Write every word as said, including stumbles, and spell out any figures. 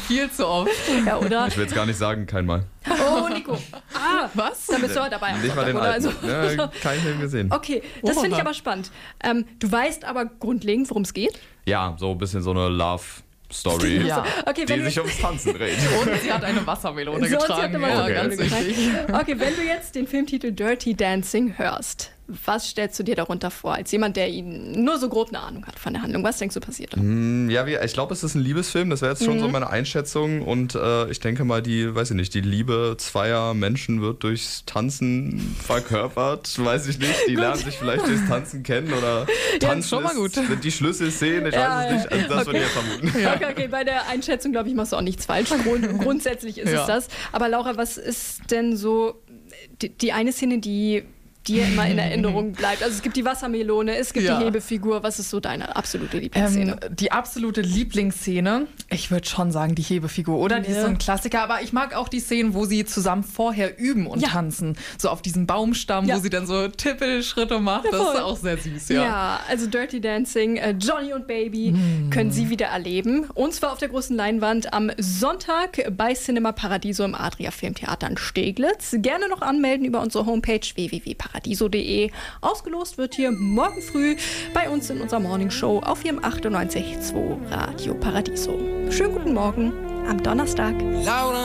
viel zu oft. Ja, oder? Ich will jetzt gar nicht sagen, kein Mal. Oh, Nico. Ah, Was? da bist du heute dabei. am Nicht mal Sonntag, den oder? alten. Also, Ja, keinen Film gesehen. okay, das Oh, finde ich na. aber spannend. Ähm, du weißt aber grundlegend, worum es geht? Ja, so ein bisschen so eine Love-Story, Ja. Okay, die wenn sich du, ums Tanzen dreht. Und sie hat eine Wassermelone So, und sie hat getragen. eine ja, Wassermelone ganz getragen. wichtig. okay, wenn du jetzt den Filmtitel Dirty Dancing hörst, was stellst du dir darunter vor? Als jemand, der ihn nur so grob eine Ahnung hat von der Handlung. Was denkst du passiert da? Mm, Ja, wie, ich glaube, es ist ein Liebesfilm. Das wäre jetzt schon Mhm. so meine Einschätzung. Und äh, ich denke mal, die, weiß ich nicht, die Liebe zweier Menschen wird durchs Tanzen verkörpert. Weiß ich nicht. Die lernen sich vielleicht durchs Tanzen kennen oder tanzen schon mal ist- gut. sind die Schlüsselszenen. Ich Ja, weiß es nicht. Also das okay. würde ich jetzt vermuten. Okay, okay, bei der Einschätzung, glaube ich, machst du auch nichts falsch. Grund, grundsätzlich ist Ja. es das. Aber Laura, was ist denn so die, die eine Szene, die dir immer in Erinnerung bleibt? Also es gibt die Wassermelone, es gibt Ja. die Hebefigur. Was ist so deine absolute Ähm, Lieblingsszene? die absolute Lieblingsszene, ich würde schon sagen, die Hebefigur, oder? Die ist Ja. so ein Klassiker, aber ich mag auch die Szenen, wo sie zusammen vorher üben und Ja. tanzen. So auf diesem Baumstamm, Ja. wo sie dann so Tippelschritte macht. Ja, das voll. ist auch sehr süß, Ja. ja. also Dirty Dancing, äh, Johnny und Baby können Sie wieder erleben. Und zwar auf der großen Leinwand am Sonntag bei Cinema Paradiso im Adria Filmtheater in Steglitz. Gerne noch anmelden über unsere Homepage w w w punkt paradiso punkt de. Ausgelost wird hier morgen früh bei uns in unserer Morningshow auf Ihrem achtundneunzig Komma zwei Radio Paradiso. Schönen guten Morgen am Donnerstag. Laura